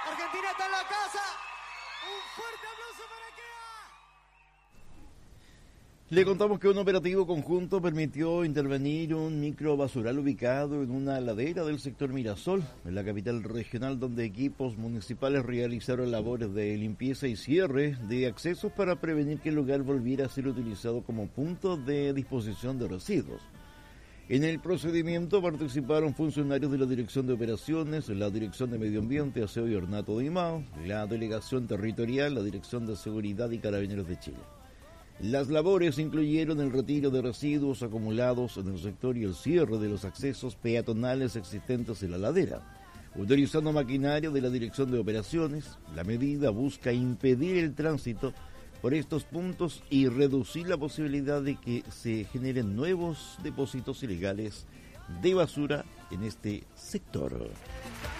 Argentina está en la casa. Un fuerte aplauso para Kea. Le contamos que un operativo conjunto permitió intervenir un microbasural ubicado en una ladera del sector Mirasol, en la capital regional, donde equipos municipales realizaron labores de limpieza y cierre de accesos para prevenir que el lugar volviera a ser utilizado como punto de disposición de residuos. En el procedimiento participaron funcionarios de la Dirección de Operaciones, la Dirección de Medio Ambiente, Aseo y Ornato de IMAO, la Delegación Territorial, la Dirección de Seguridad y Carabineros de Chile. Las labores incluyeron el retiro de residuos acumulados en el sector y el cierre de los accesos peatonales existentes en la ladera. Utilizando maquinaria de la Dirección de Operaciones, la medida busca impedir el tránsito por estos puntos y reducir la posibilidad de que se generen nuevos depósitos ilegales de basura en este sector.